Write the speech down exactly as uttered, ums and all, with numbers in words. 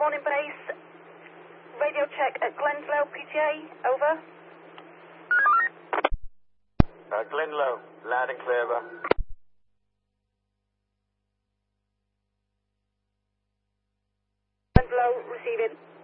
Morning base. Radio check at Glenslow, P T A. Over. Uh, Glenlow, loud and clear. Over. Glenslow, receiving.